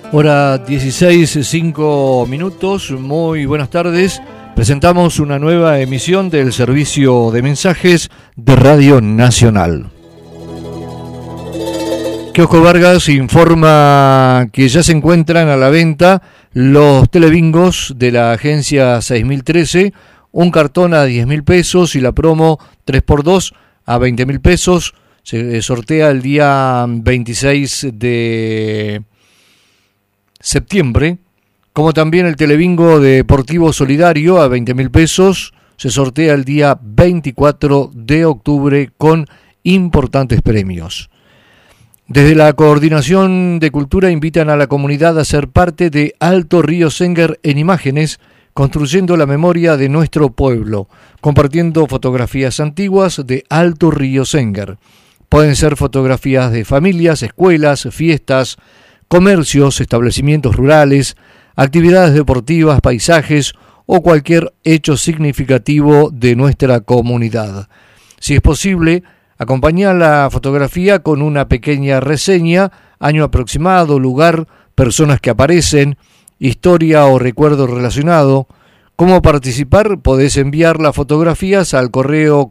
Hora 16:05. Muy buenas tardes. Presentamos una nueva emisión del servicio de mensajes de Radio Nacional. Kiosco Vargas informa que ya se encuentran a la venta los telebingos de la agencia 6013, un cartón a 10.000 pesos y la promo 3x2 a 20.000 pesos. Se sortea el día 26 de septiembre, como también el telebingo deportivo solidario a 20.000 pesos, se sortea el día 24 de octubre con importantes premios. Desde la Coordinación de Cultura invitan a la comunidad a ser parte de Alto Río Senguer en imágenes, construyendo la memoria de nuestro pueblo, compartiendo fotografías antiguas de Alto Río Senguer. Pueden ser fotografías de familias, escuelas, fiestas, comercios, establecimientos rurales, actividades deportivas, paisajes o cualquier hecho significativo de nuestra comunidad. Si es posible, acompaña la fotografía con una pequeña reseña, año aproximado, lugar, personas que aparecen, historia o recuerdo relacionado. ¿Cómo participar? Podés enviar las fotografías al correo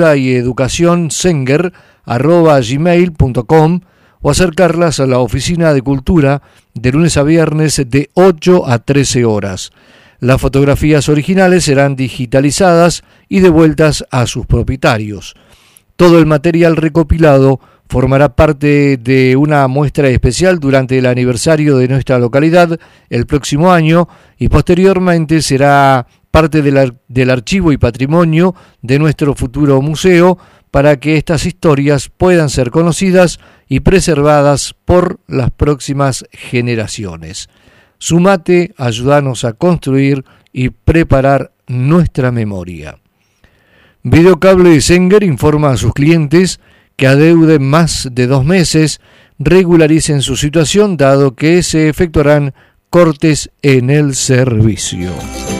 culturayeducacionsenger@gmail.com o acercarlas a la Oficina de Cultura de lunes a viernes de 8 a 13 horas. Las fotografías originales serán digitalizadas y devueltas a sus propietarios. Todo el material recopilado formará parte de una muestra especial durante el aniversario de nuestra localidad el próximo año y posteriormente será parte del archivo y patrimonio de nuestro futuro museo para que estas historias puedan ser conocidas y preservadas por las próximas generaciones. Sumate, ayúdanos a construir y preparar nuestra memoria. Videocable Senguer informa a sus clientes que adeuden más de 2 meses, regularicen su situación dado que se efectuarán cortes en el servicio.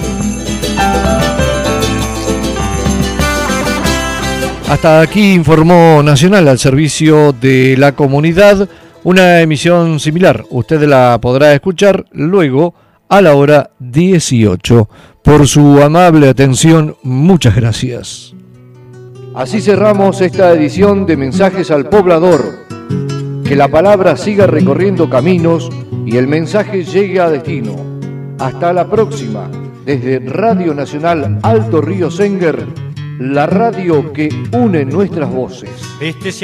Hasta aquí informó Nacional al servicio de la comunidad. Una emisión similar usted la podrá escuchar luego a la hora 18. Por su amable atención, muchas gracias. Así cerramos esta edición de Mensajes al Poblador. Que la palabra siga recorriendo caminos y el mensaje llegue a destino. Hasta la próxima, desde Radio Nacional Alto Río Senguer, la radio que une nuestras voces.